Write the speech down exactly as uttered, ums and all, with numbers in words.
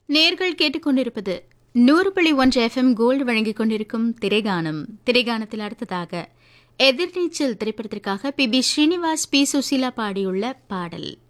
நேர்கள் கேட்டுக்கொண்டிருப்பது நூறு புள்ளி ஒன்று எஃப்எம் கோல்டு வழங்கிக் கொண்டிருக்கும் திரைகானம். திரைகானத்தில் அடுத்ததாக எதிர்நீச்சல் திரைப்படத்திற்காக B B Srinivas, B Susheela பாடியுள்ள பாடல்.